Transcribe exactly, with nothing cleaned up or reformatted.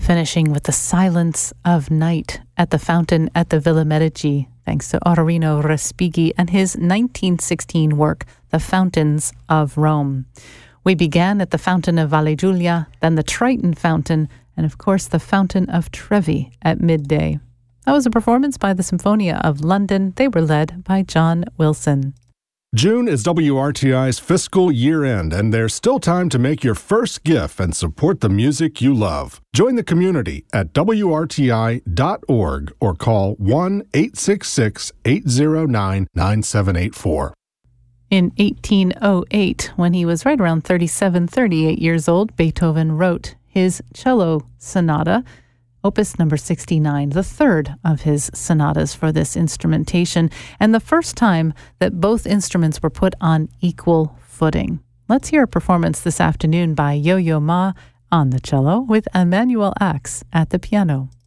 finishing with the Silence of Night at the Fountain at the Villa Medici, thanks to Ottorino Respighi and his nineteen sixteen work, The Fountains of Rome. We began at the Fountain of Valle Giulia, then the Triton Fountain, and of course the Fountain of Trevi at midday. That was a performance by the Symphonia of London. They were led by John Wilson. June is W R T I's fiscal year-end, and there's still time to make your first gift and support the music you love. Join the community at W R T I dot org or call one eight six six, eight zero nine, nine seven eight four. In eighteen oh eight, when he was right around thirty-seven, thirty-eight years old, Beethoven wrote his cello sonata, Opus number sixty-nine, the third of his sonatas for this instrumentation, and the first time that both instruments were put on equal footing. Let's hear a performance this afternoon by Yo-Yo Ma on the cello with Emmanuel Ax at the piano.